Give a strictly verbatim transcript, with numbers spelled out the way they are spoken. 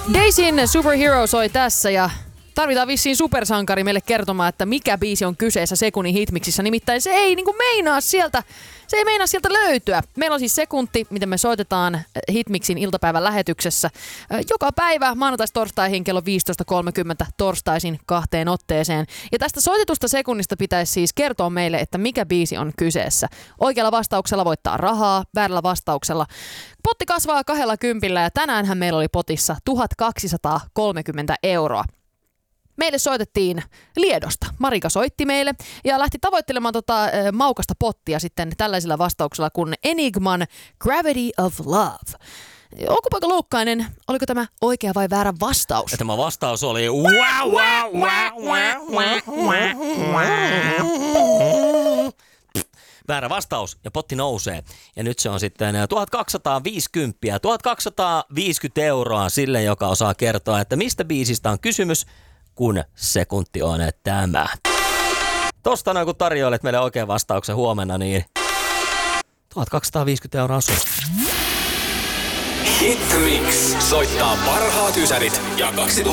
Dazyn Superhero soi tässä ja tarvitaan vissiin supersankari meille kertomaan, että mikä biisi on kyseessä sekunnin hitmiksissä. Nimittäin se ei niinku meinaa sieltä, se ei meinaa sieltä löytyä. Meillä on siis sekunti, miten me soitetaan hitmiksin iltapäivän lähetyksessä. Joka päivä maanantaista torstaihin kello viisitoista kolmekymmentä torstaisin kahteen otteeseen. Ja tästä soitetusta sekunnista pitäisi siis kertoa meille, että mikä biisi on kyseessä. Oikealla vastauksella voittaa rahaa, väärällä vastauksella potti kasvaa kahdella kympillä ja tänäänhän meillä oli potissa tuhatkaksisataakolmekymmentä euroa. Meille soitettiin Liedosta. Marika soitti meille ja lähti tavoittelemaan tota, äh, maukasta pottia sitten tällaisilla vastauksilla kuin Enigman Gravity of Love. Onko poika Loukkainen, oliko tämä oikea vai väärä vastaus? Ja tämä vastaus oli wow, wow, wow, wow, wow, wow. Väärä vastaus ja potti nousee. Ja nyt se on sitten tuhatkaksisataaviisikymmentä. tuhatkaksisataaviisikymmentä euroa sille, joka osaa kertoa, että mistä biisistä on kysymys, kun sekunti on tämä. Tosta noin kun tarjoilet meille oikean vastauksen huomenna, niin tuhatkaksisataaviisikymmentä euroa sun. Hitmix soittaa parhaat ysärit ja kaksituhatta